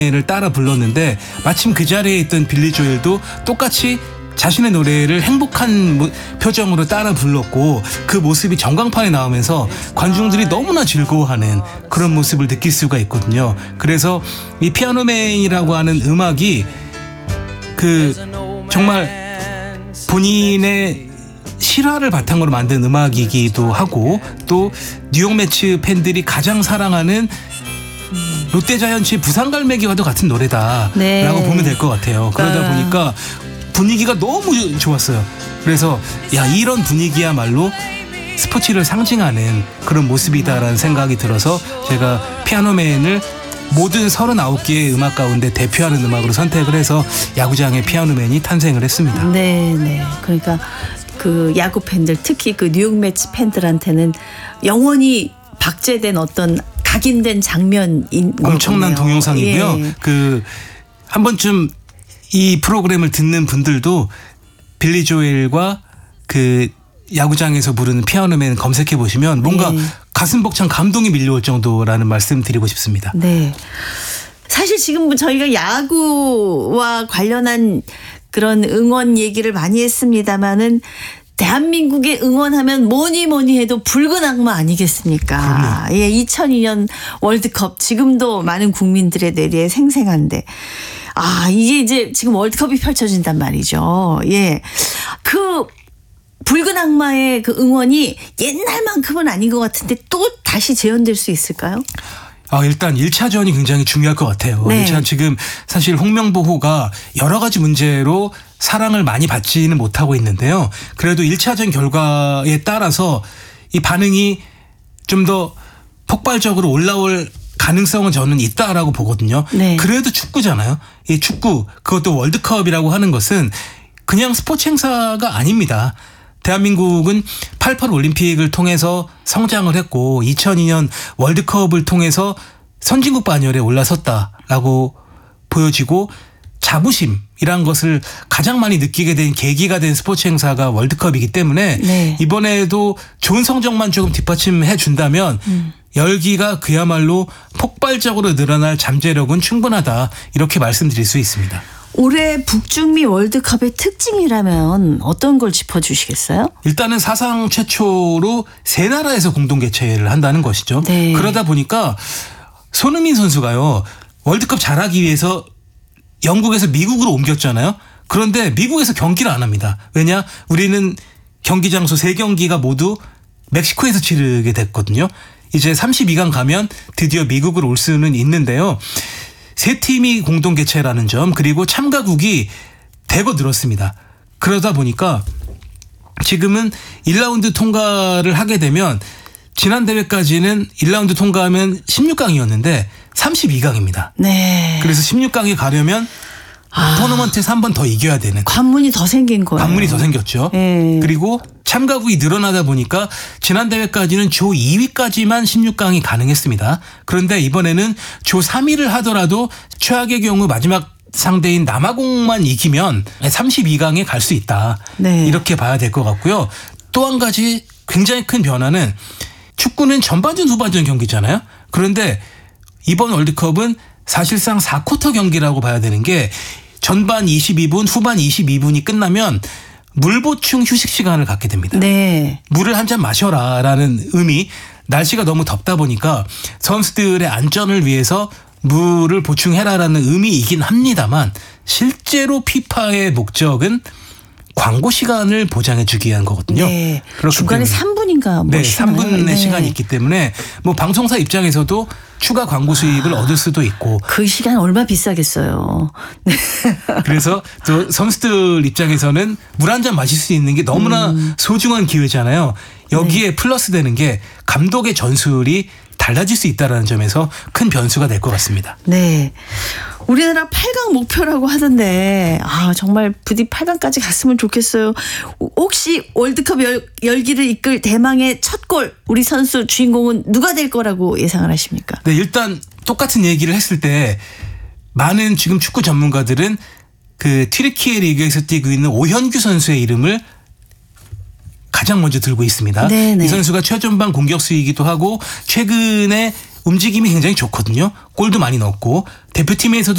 를 따라 불렀는데 마침 그 자리에 있던 빌리 조엘도 똑같이 자신의 노래를 행복한 표정으로 따라 불렀고 그 모습이 전광판에 나오면서 관중들이 너무나 즐거워하는 그런 모습을 느낄 수가 있거든요. 그래서 이 피아노맨이라고 하는 음악이 정말 본인의 실화를 바탕으로 만든 음악이기도 하고 또 뉴욕 매츠 팬들이 가장 사랑하는 롯데자이언츠의 부산갈매기와도 같은 노래다라고 보면 될 것 같아요. 그러다 보니까 분위기가 너무 좋았어요. 그래서 이런 분위기야말로 스포츠를 상징하는 그런 모습이다라는 생각이 들어서 제가 피아노맨을 모든 39개의 음악 가운데 대표하는 음악으로 선택을 해서 야구장의 피아노맨이 탄생을 했습니다. 네. 그러니까 그 야구 팬들 특히 그 뉴욕 매츠 팬들한테는 영원히 박제된 어떤 각인된 장면인 엄청난 거군요. 동영상이고요. 예. 한 번쯤 이 프로그램을 듣는 분들도 빌리 조엘과 그 야구장에서 부르는 피아노맨 검색해 보시면 뭔가 가슴 벅찬 감동이 밀려올 정도라는 말씀 드리고 싶습니다. 네. 사실 지금 저희가 야구와 관련한 그런 응원 얘기를 많이 했습니다마는 대한민국에 응원하면 뭐니 해도 붉은 악마 아니겠습니까? 그럼요. 2002년 월드컵 지금도 많은 국민들의 뇌리에 생생한데 이제 지금 월드컵이 펼쳐진단 말이죠. 예. 그 붉은 악마의 그 응원이 옛날만큼은 아닌 것 같은데 또 다시 재현될 수 있을까요? 일단 1차전이 굉장히 중요할 것 같아요. 네. 1차 지금 사실 홍명보호가 여러 가지 문제로 사랑을 많이 받지는 못하고 있는데요. 그래도 1차전 결과에 따라서 이 반응이 좀 더 폭발적으로 올라올 가능성은 저는 있다라고 보거든요. 네. 그래도 축구잖아요. 이 축구 그것도 월드컵이라고 하는 것은 그냥 스포츠 행사가 아닙니다. 대한민국은 88 올림픽을 통해서 성장을 했고 2002년 월드컵을 통해서 선진국 반열에 올라섰다라고 보여지고 자부심이란 것을 가장 많이 느끼게 된 계기가 된 스포츠 행사가 월드컵이기 때문에 이번에도 좋은 성적만 조금 뒷받침해 준다면 열기가 그야말로 폭발적으로 늘어날 잠재력은 충분하다 이렇게 말씀드릴 수 있습니다. 올해 북중미 월드컵의 특징이라면 어떤 걸 짚어주시겠어요? 일단은 사상 최초로 세 나라에서 공동 개최를 한다는 것이죠. 네. 그러다 보니까 손흥민 선수가요. 월드컵 잘하기 위해서 영국에서 미국으로 옮겼잖아요. 그런데 미국에서 경기를 안 합니다. 왜냐? 우리는 경기 장소 3경기가 모두 멕시코에서 치르게 됐거든요. 이제 32강 가면 드디어 미국으로 올 수는 있는데요. 세 팀이 공동 개최라는 점 그리고 참가국이 대거 늘었습니다. 그러다 보니까 지금은 1라운드 통과를 하게 되면 지난 대회까지는 1라운드 통과하면 16강이었는데 32강입니다. 네. 그래서 16강에 가려면 토너먼트에서 한 번 더 이겨야 되는. 관문이 더 생긴 거예요. 관문이 더 생겼죠. 그리고 참가국이 늘어나다 보니까 지난 대회까지는 조 2위까지만 16강이 가능했습니다. 그런데 이번에는 조 3위를 하더라도 최악의 경우 마지막 상대인 남아공만 이기면 32강에 갈 수 있다. 네. 이렇게 봐야 될 것 같고요. 또 한 가지 굉장히 큰 변화는 축구는 전반전 후반전 경기잖아요. 그런데 이번 월드컵은 사실상 4쿼터 경기라고 봐야 되는 게 전반 22분 후반 22분이 끝나면 물 보충 휴식 시간을 갖게 됩니다. 네. 물을 한 잔 마셔라라는 의미. 날씨가 너무 덥다 보니까 선수들의 안전을 위해서 물을 보충해라라는 의미이긴 합니다만 실제로 피파의 목적은 광고 시간을 보장해 주기 위한 거거든요. 네. 중간에 3분인가 뭐 3분의 시간이 있기 때문에 뭐 방송사 입장에서도 추가 광고 수익을 얻을 수도 있고 그 시간 얼마 비싸겠어요. 네. 그래서 또 선수들 입장에서는 물 한 잔 마실 수 있는 게 너무나 소중한 기회잖아요. 여기에 플러스 되는 게 감독의 전술이 달라질 수 있다는 점에서 큰 변수가 될 것 같습니다. 네. 우리나라 8강 목표라고 하던데 정말 부디 8강까지 갔으면 좋겠어요. 혹시 월드컵 열기를 이끌 대망의 첫 골 우리 선수 주인공은 누가 될 거라고 예상을 하십니까? 네, 일단 똑같은 얘기를 했을 때 많은 지금 축구 전문가들은 그 튀르키예 리그에서 뛰고 있는 오현규 선수의 이름을 가장 먼저 들고 있습니다. 네네. 이 선수가 최전방 공격수이기도 하고 최근에 움직임이 굉장히 좋거든요. 골도 많이 넣었고 대표팀에서도